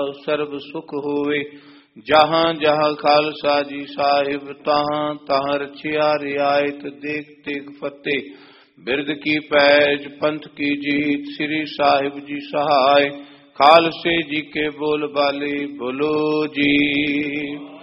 ਸਰਬ ਸੁਖ ਹੋਵੇ। जहाँ जहाँ खालसा जी साहिब तहाँ तहाँ रचिया रियायत देख तेग फतेह। बिरद की पैज पंथ की जीत श्री साहिब जी सहाय। खालसे जी के बोल बाले बोलो जी।